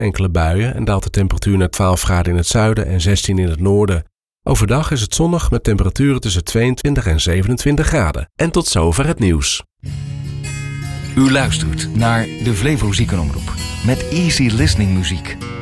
enkele buien en daalt de temperatuur naar 12 graden in het zuiden en 16 in het noorden. Overdag is het zonnig met temperaturen tussen 22 en 27 graden. En tot zover het nieuws. U luistert naar de Flevo Ziekenomroep met easy listening muziek.